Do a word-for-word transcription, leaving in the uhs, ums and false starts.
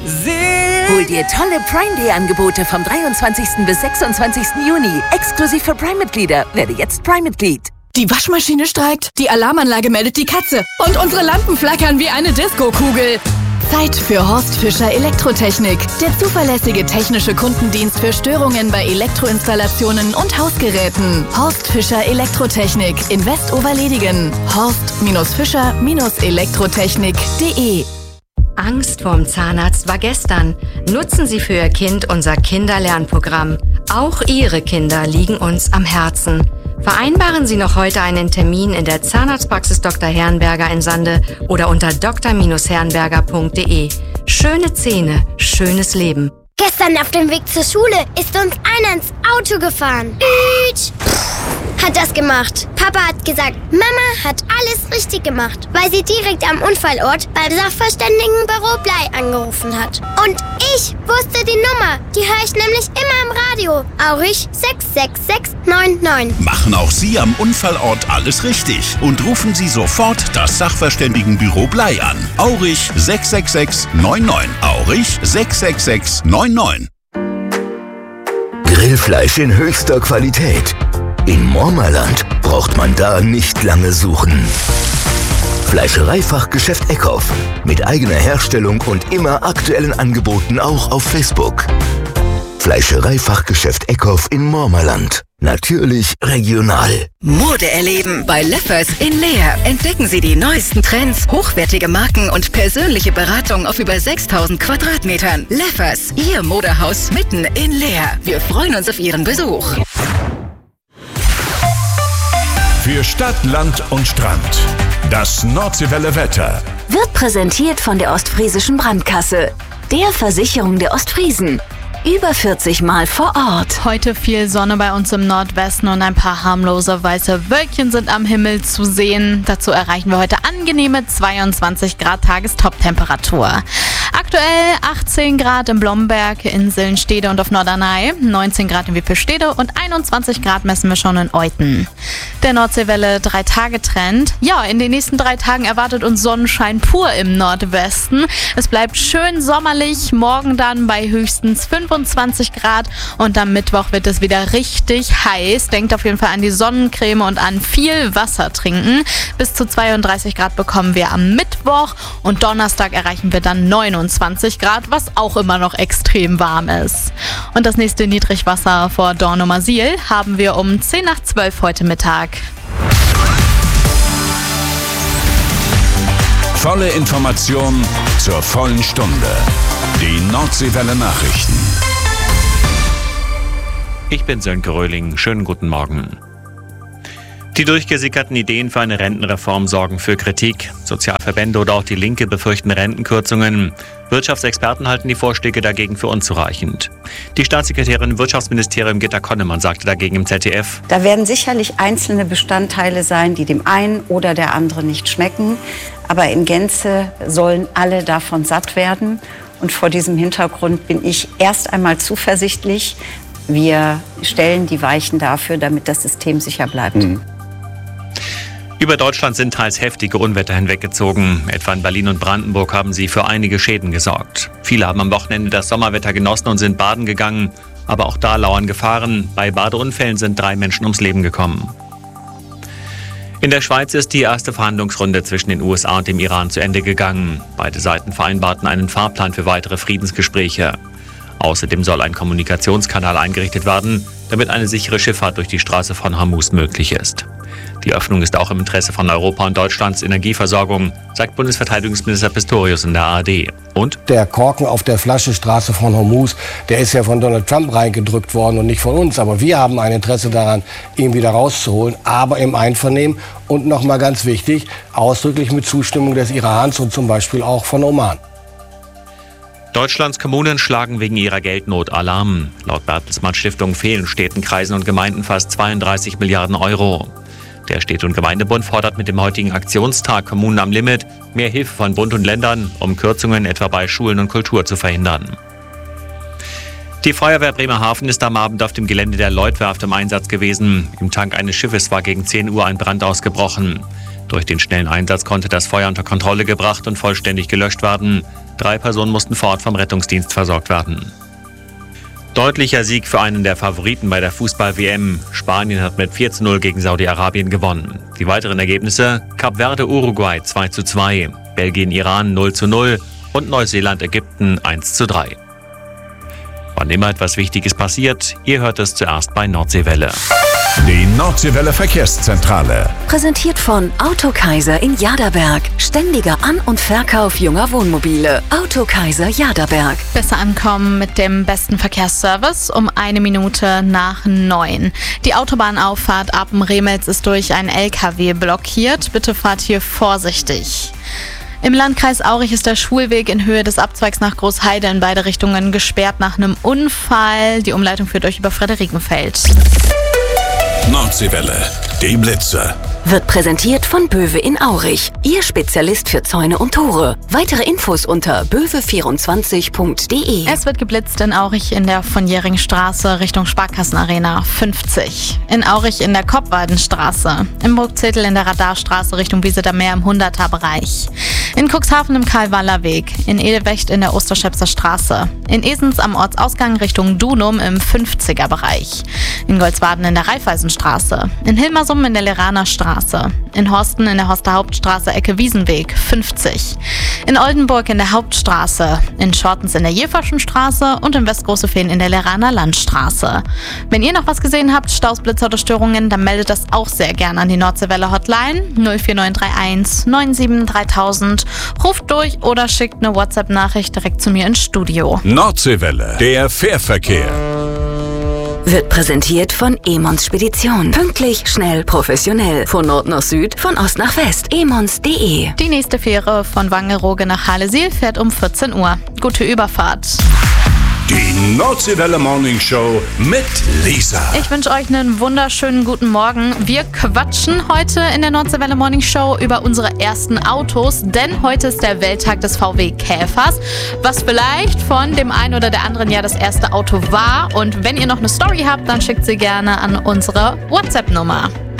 Hol dir tolle Prime Day Angebote vom dreiundzwanzigsten bis sechsundzwanzigsten Juni. Exklusiv für Prime-Mitglieder. Werde jetzt Prime-Mitglied. Die Waschmaschine streikt, die Alarmanlage meldet die Katze und unsere Lampen flackern wie eine Disco-Kugel. Zeit für Horst Fischer Elektrotechnik. Der zuverlässige technische Kundendienst für Störungen bei Elektroinstallationen und Hausgeräten. Horst Fischer Elektrotechnik in Westoverledigen. horst Fischer Elektrotechnik punkt de. Angst vorm Zahnarzt war gestern. Nutzen Sie für Ihr Kind unser Kinderlernprogramm. Auch Ihre Kinder liegen uns am Herzen. Vereinbaren Sie noch heute einen Termin in der Zahnarztpraxis Doktor Herrenberger in Sande oder unter d r herrenberger punkt de. Schöne Zähne, schönes Leben. Gestern auf dem Weg zur Schule ist uns einer ins Auto gefahren. Ütsch. Hat das gemacht. Papa hat gesagt, Mama hat alles richtig gemacht, weil sie direkt am Unfallort beim Sachverständigenbüro Blei angerufen hat. Und ich wusste die Nummer. Die höre ich nämlich immer im Radio. Aurich sechs sechs sechs neun neun. Machen auch Sie am Unfallort alles richtig und rufen Sie sofort das Sachverständigenbüro Blei an. Aurich sechs sechs sechs neun neun. Aurich sechs sechs sechs neun neun. Grillfleisch in höchster Qualität. In Mormerland braucht man da nicht lange suchen. Fleischereifachgeschäft Eckhoff. Mit eigener Herstellung und immer aktuellen Angeboten auch auf Facebook. Fleischereifachgeschäft Eckhoff in Mormerland. Natürlich regional. Mode erleben bei Leffers in Leer. Entdecken Sie die neuesten Trends, hochwertige Marken und persönliche Beratung auf über sechstausend Quadratmetern. Leffers, Ihr Modehaus mitten in Leer. Wir freuen uns auf Ihren Besuch. Für Stadt, Land und Strand. Das Nordseewelle Wetter. Wird präsentiert von der Ostfriesischen Brandkasse. Der Versicherung der Ostfriesen. Über vierzig Mal vor Ort. Heute viel Sonne bei uns im Nordwesten und ein paar harmlose weiße Wölkchen sind am Himmel zu sehen. Dazu erreichen wir heute angenehme zweiundzwanzig Grad Tagestoptemperatur. Aktuell achtzehn Grad in Blomberg, Inseln, Stede und auf Norderney, neunzehn Grad in Wippelstede und einundzwanzig Grad messen wir schon in Euthen. Der Nordseewelle drei-Tage-Trend. Ja, in den nächsten drei Tagen erwartet uns Sonnenschein pur im Nordwesten. Es bleibt schön sommerlich, morgen dann bei höchstens fünfundzwanzig Grad und am Mittwoch wird es wieder richtig heiß. Denkt auf jeden Fall an die Sonnencreme und an viel Wasser trinken. Bis zu zweiunddreißig Grad bekommen wir am Mittwoch und Donnerstag erreichen wir dann neunundzwanzig Grad, was auch immer noch extrem warm ist. Und das nächste Niedrigwasser vor Dornumersiel haben wir um zehn nach zwölf heute Mittag. Volle Information zur vollen Stunde. Die Nordseewelle Nachrichten. Ich bin Sönke Röhling. Schönen guten Morgen. Die durchgesickerten Ideen für eine Rentenreform sorgen für Kritik. Sozialverbände oder auch die Linke befürchten Rentenkürzungen. Wirtschaftsexperten halten die Vorschläge dagegen für unzureichend. Die Staatssekretärin im Wirtschaftsministerium Gitta Konnemann sagte dagegen im Z D F: Da werden sicherlich einzelne Bestandteile sein, die dem einen oder der anderen nicht schmecken. Aber in Gänze sollen alle davon satt werden. Und vor diesem Hintergrund bin ich erst einmal zuversichtlich. Wir stellen die Weichen dafür, damit das System sicher bleibt. Mhm. Über Deutschland sind teils heftige Unwetter hinweggezogen. Etwa in Berlin und Brandenburg haben sie für einige Schäden gesorgt. Viele haben am Wochenende das Sommerwetter genossen und sind baden gegangen. Aber auch da lauern Gefahren. Bei Badeunfällen sind drei Menschen ums Leben gekommen. In der Schweiz ist die erste Verhandlungsrunde zwischen den U S A und dem Iran zu Ende gegangen. Beide Seiten vereinbarten einen Fahrplan für weitere Friedensgespräche. Außerdem soll ein Kommunikationskanal eingerichtet werden, damit eine sichere Schifffahrt durch die Straße von Hormuz möglich ist. Die Öffnung ist auch im Interesse von Europa und Deutschlands Energieversorgung, sagt Bundesverteidigungsminister Pistorius in der A R D. Und? Der Korken auf der Flasche Straße von Hormuz, der ist ja von Donald Trump reingedrückt worden und nicht von uns. Aber wir haben ein Interesse daran, ihn wieder rauszuholen, aber im Einvernehmen und nochmal ganz wichtig, ausdrücklich mit Zustimmung des Irans und zum Beispiel auch von Oman. Deutschlands Kommunen schlagen wegen ihrer Geldnot Alarm. Laut Bertelsmann Stiftung fehlen Städten, Kreisen und Gemeinden fast zweiunddreißig Milliarden Euro. Der Städte- und Gemeindebund fordert mit dem heutigen Aktionstag Kommunen am Limit mehr Hilfe von Bund und Ländern, um Kürzungen etwa bei Schulen und Kultur zu verhindern. Die Feuerwehr Bremerhaven ist am Abend auf dem Gelände der Lloydwerft im Einsatz gewesen. Im Tank eines Schiffes war gegen zehn Uhr ein Brand ausgebrochen. Durch den schnellen Einsatz konnte das Feuer unter Kontrolle gebracht und vollständig gelöscht werden. Drei Personen mussten vor Ort vom Rettungsdienst versorgt werden. Deutlicher Sieg für einen der Favoriten bei der Fußball-W M. Spanien hat mit vier zu null gegen Saudi-Arabien gewonnen. Die weiteren Ergebnisse: Kap Verde Uruguay zwei zu zwei, Belgien Iran null zu null und Neuseeland Ägypten eins zu drei. Wann immer etwas Wichtiges passiert, ihr hört es zuerst bei Nordseewelle. Die Nordseewelle Verkehrszentrale. Präsentiert von Autokaiser in Jaderberg. Ständiger An- und Verkauf junger Wohnmobile. Autokaiser Jaderberg. Besser ankommen mit dem besten Verkehrsservice um eine Minute nach neun. Die Autobahnauffahrt Apen-Remels ist durch einen L K W blockiert. Bitte fahrt hier vorsichtig. Im Landkreis Aurich ist der Schulweg in Höhe des Abzweigs nach Großheide in beide Richtungen gesperrt nach einem Unfall. Die Umleitung führt euch über Friederikenfeld. Nordseewelle, die Blitze. Wird präsentiert von Böwe in Aurich. Ihr Spezialist für Zäune und Tore. Weitere Infos unter böwe vierundzwanzig punkt de. Es wird geblitzt in Aurich in der von Jähringstraße Richtung Sparkassenarena fünfzig. In Aurich in der Koppwaldenstraße. In Burgzettel in der Radarstraße Richtung Wieseter Meer im hunderter-Bereich. In Cuxhaven im Karl-Waller-Weg. In Edelwecht in der Osterschepser Straße. In Esens am Ortsausgang Richtung Dunum im fünfziger-Bereich. In Goldsbaden in der Raiffeisenstraße. In Hilmersum in der Leraner Straße. In Horsten in der Horster Hauptstraße Ecke Wiesenweg fünfzig. In Oldenburg in der Hauptstraße. In Schortens in der Jeferschen Straße und in Westgroßefehn in der Leraner Landstraße. Wenn ihr noch was gesehen habt, Staus, Blitzer oder Störungen, dann meldet das auch sehr gerne an die Nordseewelle Hotline null vier neun drei eins neun sieben dreitausend. Ruft durch oder schickt eine WhatsApp-Nachricht direkt zu mir ins Studio. Nordseewelle, der Fährverkehr. Wird präsentiert von Emons Spedition. Pünktlich, schnell, professionell. Von Nord nach Süd, von Ost nach West. emons punkt de. Die nächste Fähre von Wangerooge nach Halesiel fährt um vierzehn Uhr. Gute Überfahrt. Die Nordseewelle Morning Show mit Lisa. Ich wünsche euch einen wunderschönen guten Morgen. Wir quatschen heute in der Nordseewelle Morning Show über unsere ersten Autos, denn heute ist der Welttag des V W Käfers, was vielleicht von dem einen oder der anderen ja das erste Auto war. Und wenn ihr noch eine Story habt, dann schickt sie gerne an unsere WhatsApp-Nummer.